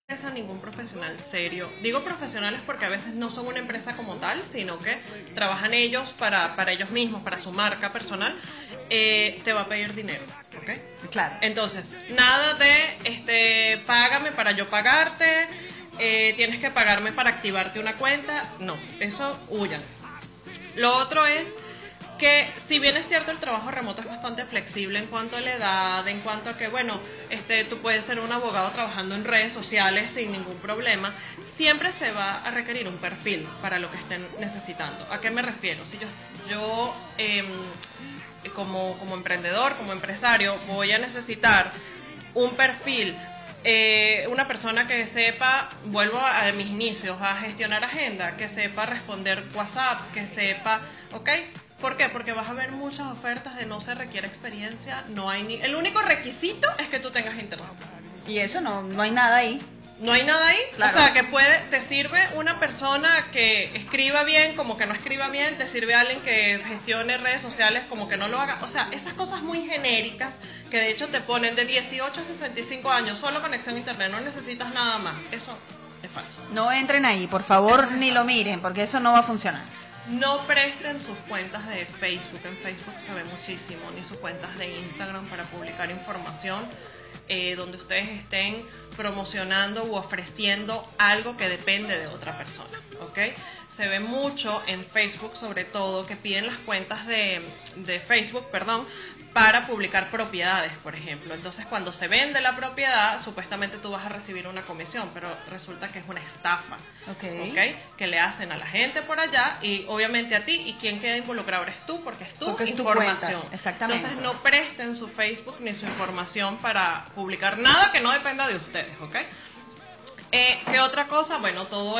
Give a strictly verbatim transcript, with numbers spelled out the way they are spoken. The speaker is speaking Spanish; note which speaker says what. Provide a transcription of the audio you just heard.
Speaker 1: A ningún profesional serio. Digo profesionales porque a veces no son una empresa como tal, sino que trabajan ellos para, para ellos mismos, para su marca personal, eh, te va a pedir dinero, ¿ok?
Speaker 2: Claro.
Speaker 1: Entonces, nada de, este, págame para yo pagarte, eh, tienes que pagarme para activarte una cuenta, no, eso huyan. Lo otro es que si bien es cierto el trabajo remoto es bastante flexible en cuanto a la edad, en cuanto a que, bueno, este, tú puedes ser un abogado trabajando en redes sociales sin ningún problema, siempre se va a requerir un perfil para lo que estén necesitando. ¿A qué me refiero? Si yo, yo eh, como, como emprendedor, como empresario, voy a necesitar un perfil, eh, una persona que sepa, vuelvo a, a mis inicios, a gestionar agenda, que sepa responder WhatsApp, que sepa, ¿ok? ¿Por qué? Porque vas a ver muchas ofertas de no se requiere experiencia, no hay ni... El único requisito es que tú tengas internet.
Speaker 2: Y eso no, no hay nada ahí.
Speaker 1: No hay nada ahí,
Speaker 2: Claro.
Speaker 1: O sea, que puede, te sirve una persona que escriba bien, como que no escriba bien, te sirve alguien que gestione redes sociales, como que no lo haga, o sea, esas cosas muy genéricas que de hecho te ponen de dieciocho a sesenta y cinco años, solo conexión a internet, no necesitas nada más, eso es falso.
Speaker 2: No entren ahí, por favor, ni lo miren, porque eso no va a funcionar.
Speaker 1: No presten sus cuentas de Facebook, en Facebook se ve muchísimo, ni sus cuentas de Instagram para publicar información eh, donde ustedes estén promocionando u ofreciendo algo que depende de otra persona, ¿ok? Se ve mucho en Facebook, sobre todo, que piden las cuentas de, de Facebook, perdón, para publicar propiedades, por ejemplo. Entonces, cuando se vende la propiedad, supuestamente tú vas a recibir una comisión, pero resulta que es una estafa,
Speaker 2: Okay.
Speaker 1: ¿ok? Que le hacen a la gente por allá y obviamente a ti, y quien queda involucrado eres tú, porque es tu
Speaker 2: Porque es tu
Speaker 1: información.
Speaker 2: cuenta, exactamente.
Speaker 1: Entonces, no presten su Facebook ni su información para publicar nada que no dependa de ustedes, ¿ok? Eh, ¿Qué otra cosa? Bueno, todo